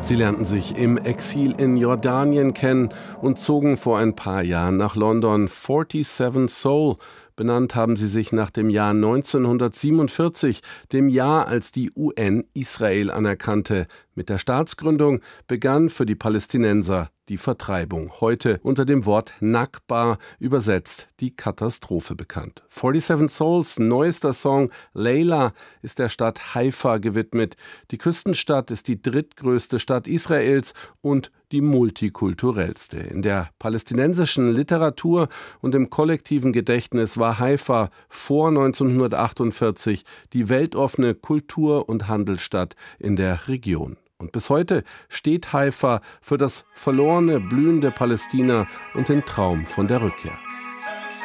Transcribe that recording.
Sie lernten sich im Exil in Jordanien kennen und zogen vor ein paar Jahren nach London. 47 Soul. Benannt haben sie sich nach dem Jahr 1947, dem Jahr, als die UN Israel anerkannte. Mit der Staatsgründung begann für die Palästinenser die Vertreibung. Heute unter dem Wort Nakba, übersetzt die Katastrophe, bekannt. 47 Souls neuester Song Layla ist der Stadt Haifa gewidmet. Die Küstenstadt ist die drittgrößte Stadt Israels und die multikulturellste. In der palästinensischen Literatur und im kollektiven Gedächtnis war Haifa vor 1948 die weltoffene Kultur- und Handelsstadt in der Region. Und bis heute steht Haifa für das verlorene, blühende Palästina und den Traum von der Rückkehr.